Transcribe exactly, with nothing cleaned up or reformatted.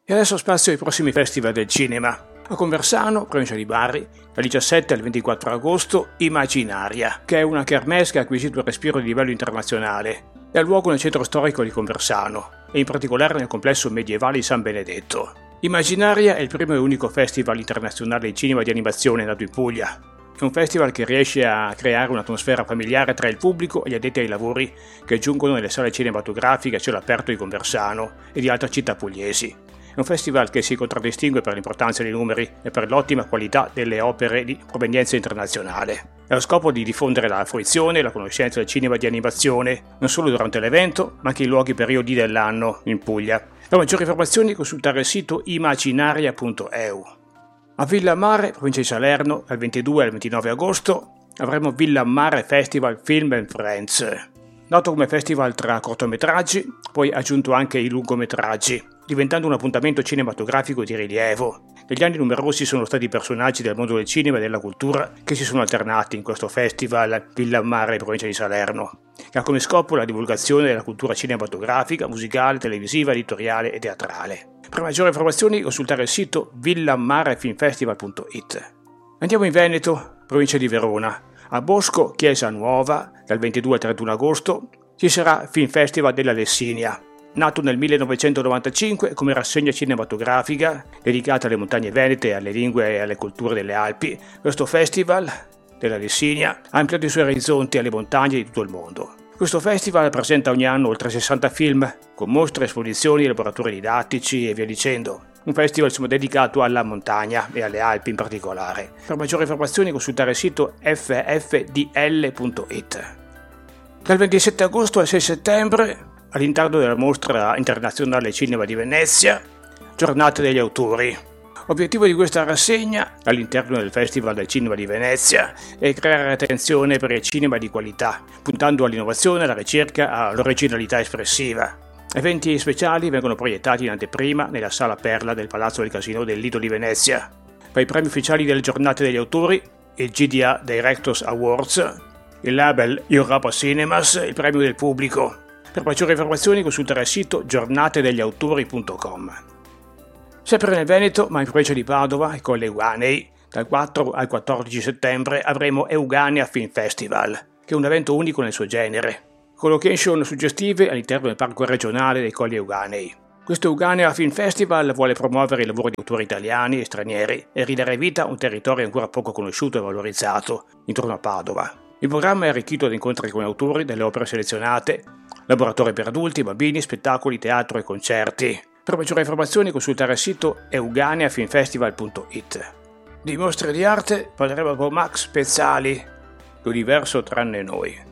E adesso spazio ai prossimi festival del cinema. A Conversano, provincia di Bari, dal diciassette al ventiquattro agosto, Immaginaria, che è una kermesse che ha acquisito un respiro di livello internazionale. È a luogo nel centro storico di Conversano, e in particolare nel complesso medievale di San Benedetto. Immaginaria è il primo e unico festival internazionale di cinema di animazione nato in Puglia. È un festival che riesce a creare un'atmosfera familiare tra il pubblico e gli addetti ai lavori che giungono nelle sale cinematografiche a cielo aperto di Conversano e di altre città pugliesi. È un festival che si contraddistingue per l'importanza dei numeri e per l'ottima qualità delle opere di provenienza internazionale. È lo scopo di diffondere la fruizione e la conoscenza del cinema di animazione, non solo durante l'evento, ma anche in luoghi e periodi dell'anno in Puglia. Per maggiori informazioni consultare il sito immaginaria punto e u. A Villammare, provincia di Salerno, dal ventidue al ventinove agosto, avremo Villammare Festival Film and Friends. Nato come festival tra cortometraggi, poi ha aggiunto anche i lungometraggi, diventando un appuntamento cinematografico di rilievo. Negli anni numerosi sono stati i personaggi del mondo del cinema e della cultura che si sono alternati in questo festival Villammare, provincia di Salerno, che ha come scopo la divulgazione della cultura cinematografica, musicale, televisiva, editoriale e teatrale. Per maggiori informazioni consultare il sito villammarefilmfestival punto it. Andiamo in Veneto, provincia di Verona. A Bosco, Chiesa Nuova, dal ventidue al trentuno agosto, ci sarà Film Festival della Lessinia. Nato nel millenovecentonovantacinque come rassegna cinematografica dedicata alle montagne venete, alle lingue e alle culture delle Alpi, questo festival della Lessinia ha ampliato i suoi orizzonti alle montagne di tutto il mondo. Questo festival presenta ogni anno oltre sessanta film, con mostre, esposizioni, laboratori didattici e via dicendo. Un festival insomma, dedicato alla montagna e alle Alpi in particolare. Per maggiori informazioni consultare il sito f f d l punto it. Dal ventisette agosto al sei settembre, all'interno della Mostra Internazionale Cinema di Venezia, Giornate degli Autori. L'obiettivo di questa rassegna, all'interno del Festival del Cinema di Venezia, è creare attenzione per il cinema di qualità, puntando all'innovazione, alla ricerca, all'originalità espressiva. Eventi speciali vengono proiettati in anteprima nella Sala Perla del Palazzo del Casino del Lido di Venezia. Per i premi ufficiali delle Giornate degli Autori, il G D A Directors Awards, il label Europa Cinemas, il premio del pubblico. Per maggiori informazioni consultare il sito giornatedegliautori punto com. Sempre nel Veneto, ma in provincia di Padova e Colle Euganei, dal quattro al quattordici settembre avremo Euganea Film Festival, che è un evento unico nel suo genere, con location suggestive all'interno del parco regionale dei Colli Euganei. Questo Euganea Film Festival vuole promuovere i lavori di autori italiani e stranieri e ridare vita a un territorio ancora poco conosciuto e valorizzato, intorno a Padova. Il programma è arricchito da incontri con autori delle opere selezionate, laboratori per adulti, bambini, spettacoli, teatro e concerti. Per maggiori informazioni consultare il sito euganea film festival punto it. Di mostre di arte parleremo con Max Pezzali, l'universo tranne noi.